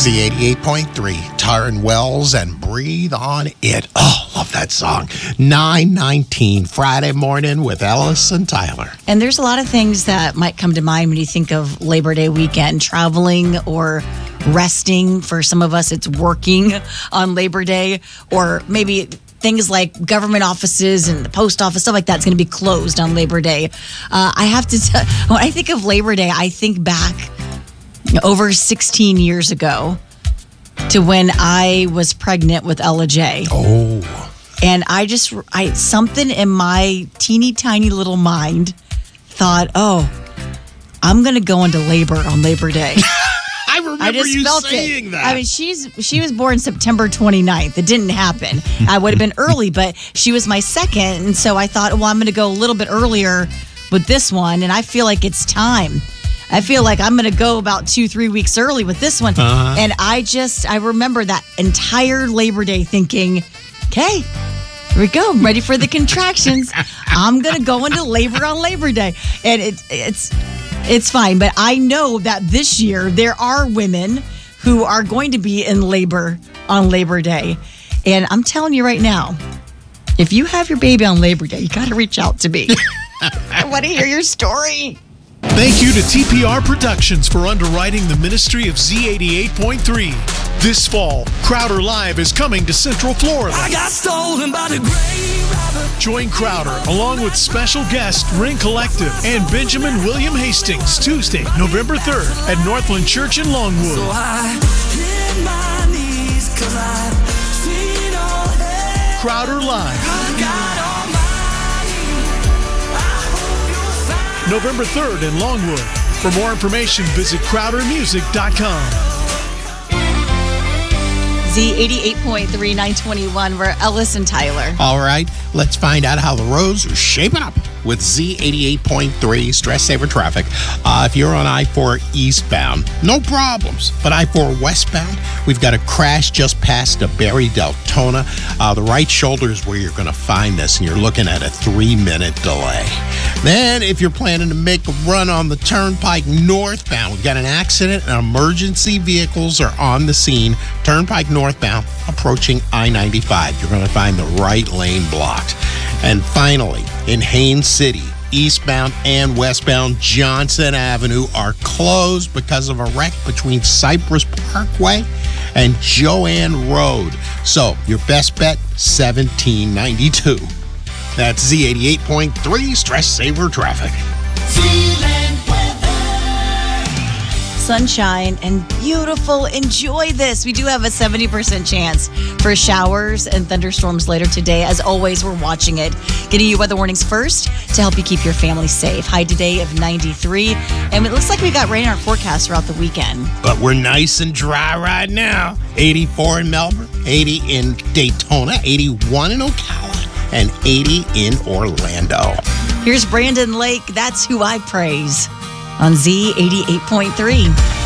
Z88.3, Taryn Wells and Breathe On It. Oh, love that song. 9:19 Friday morning with Ellis and Tyler. And there's a lot of things that might come to mind when you think of Labor Day weekend, traveling or resting. For some of us, it's working on Labor Day, or maybe things like government offices and the post office, stuff like that's going to be closed on Labor Day. I have to tell, when I think of Labor Day, I think back over 16 years ago to when I was pregnant with Ella J. Oh. And something in my teeny tiny little mind thought, I'm going to go into labor on Labor Day. I remember you saying that. I mean, she was born September 29th. It didn't happen. I would have been early, but she was my second. And so I thought, I'm going to go a little bit earlier with this one. And I feel like it's time. I feel like I'm going to go about 2-3 weeks early with this one. Uh-huh. And I remember that entire Labor Day thinking, okay, here we go. I'm ready for the contractions. I'm going to go into labor on Labor Day. And it's fine. But I know that this year there are women who are going to be in labor on Labor Day. And I'm telling you right now, if you have your baby on Labor Day, you got to reach out to me. I want to hear your story. Thank you to TPR Productions for underwriting the ministry of Z88.3. This fall, Crowder Live is coming to Central Florida. I got stolen by the grave robber. Join Crowder along with special guest Ring Collective and Benjamin William Hastings Tuesday, November 3rd at Northland Church in Longwood. So I hit my knees 'cause I've seen all hell. Crowder Live. November 3rd in Longwood. For more information, visit crowdermusic.com. Z88.3, 921, we're Ellis and Tyler. All right, let's find out how the roads are shaping up with Z88.3 Stress Saver Traffic. If you're on I-4 eastbound, no problems. But I-4 westbound, we've got a crash just past the Barry Deltona. The right shoulder is where you're going to find this, and you're looking at a 3-minute delay. Then, if you're planning to make a run on the Turnpike northbound, we've got an accident and emergency vehicles are on the scene. Turnpike northbound, approaching I-95. You're going to find the right lane blocked. And finally, in Haines City, eastbound and westbound Johnson Avenue are closed because of a wreck between Cypress Parkway and Joanne Road. So, your best bet, 1792. That's Z88.3 Stress Saver Traffic. Sunshine and beautiful. Enjoy this. We do have a 70% chance for showers and thunderstorms later today. As always, we're watching it. Getting you weather warnings first to help you keep your family safe. High today of 93. And it looks like we got rain in our forecast throughout the weekend. But we're nice and dry right now. 84 in Melbourne, 80 in Daytona, 81 in Ocala, and 80 in Orlando. Here's Brandon Lake. That's who I praise on Z88.3.